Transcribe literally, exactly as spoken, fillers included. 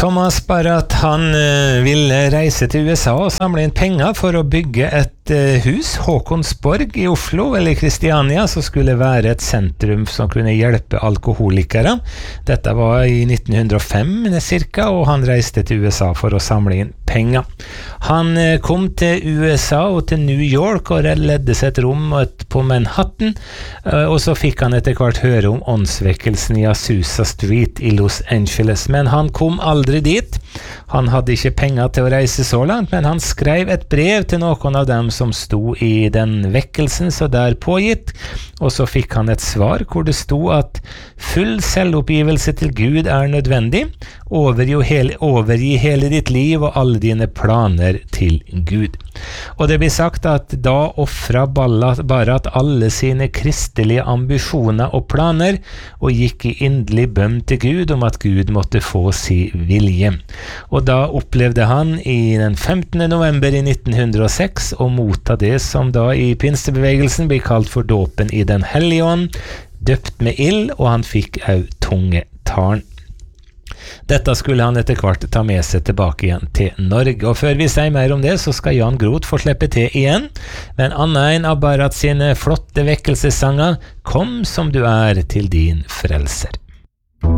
Thomas Barratt, han uh, ville reise til U S A og samle inn penger for å bygge et uh, hus, Håkonsborg i Oslo, eller Kristiania, som skulle være et sentrum som kunne hjelpe alkoholikere. Dette var i nitten hundre og fem cirka, og han reiste til U S A for å samle inn penger. Han uh, kom til U S A og til New York og ledde seg et rom på Manhattan, uh, og så fikk han etter hvert høre om åndsvekkelsen i Azusa Street i Los Angeles, men han kom aldri dit. Han hadde ikke penger til å reise så langt, men han skrev et brev til noen av dem som sto i den vekkelsen så der pågitt, og så fikk han et svar hvor det sto at full selvoppgivelse til Gud er nødvendig, overgi hele, overgi hele ditt liv og alle dine planer til Gud. Og det blir sagt at da offret Barratt alle sine kristelige ambisjoner og planer, og gikk i inderlig bønn til Gud om at Gud måtte få si vilje. Og da opplevde han i den femtende november i nitten hundre og seks å motta det som da i pinsebevegelsen blir kalt for dåpen i den hellige ånd, døpt med ild, og han fikk au tungetalen. Dette skulle han etter hvert ta med seg tilbake igjen til Norge, og før vi sier mer om det, så skal Jan Groth få slippe til igjen, men Anna en av Barratt sine flotte vekkelsessanger, Kom som du er til din frelser.